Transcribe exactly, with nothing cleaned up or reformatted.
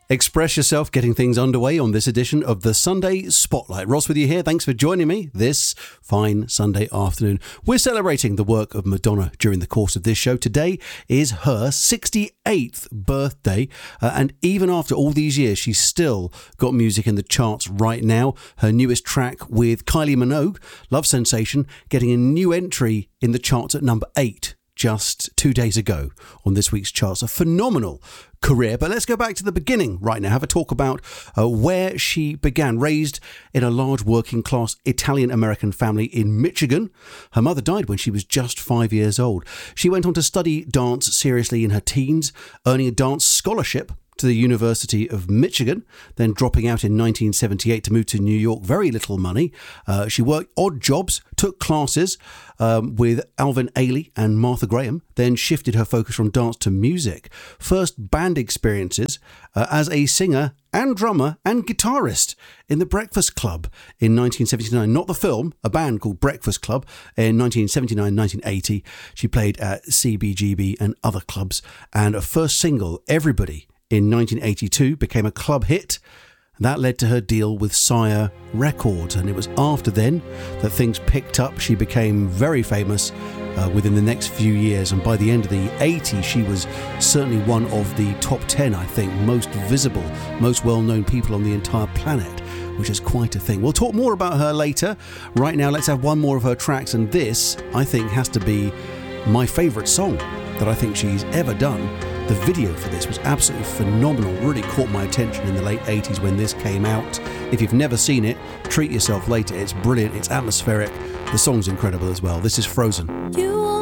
Express yourself, getting things underway on this edition of the Sunday Spotlight. Ross with you here. Thanks for joining me this fine Sunday afternoon. We're celebrating the work of Madonna during the course of this show. Today is her sixty-eighth birthday, uh, and even after all these years, she's still got music in the charts right now. Her newest track with Kylie Minogue, Love Sensation, getting a new entry in the charts at number eight. Just two days ago on this week's charts. A phenomenal career. But let's go back to the beginning right now. Have a talk about uh, where she began. Raised in a large working class Italian-American family in Michigan. Her mother died when she was just five years old. She went on to study dance seriously in her teens, earning a dance scholarship to the University of Michigan, then dropping out in nineteen seventy-eight to move to New York. Very little money. Uh, she worked odd jobs, took classes um, with Alvin Ailey and Martha Graham, then shifted her focus from dance to music. First band experiences uh, as a singer and drummer and guitarist in the Breakfast Club in nineteen seventy-nine. Not the film, a band called Breakfast Club in nineteen seventy-nine nineteen eighty. She played at C B G B and other clubs. And her first single, Everybody, in nineteen eighty-two, became a club hit. That led to her deal with Sire Records, and it was after then that things picked up. She became very famous uh, within the next few years, and by the end of the eighties, she was certainly one of the top ten, I think, most visible, most well-known people on the entire planet, which is quite a thing. We'll talk more about her later. Right now, let's have one more of her tracks, and this, I think, has to be my favourite song that I think she's ever done. The video for this was absolutely phenomenal, really caught my attention in the late eighties when this came out. If you've never seen it, treat yourself later. It's brilliant, it's atmospheric, the song's incredible as well. This is Frozen. You